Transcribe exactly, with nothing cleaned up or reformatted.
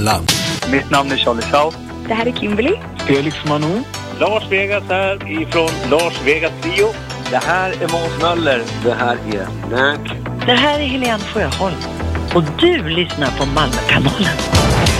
alla. Mitt namn är Charlie South. Det här är Kimberly. Felix Manu. Lars Vegas här ifrån Lars Vegas Trio. Det här är Måns Möller. Det här är Nack. Det här är Helene Sjöholm. Och du lyssnar på Malmökanalen.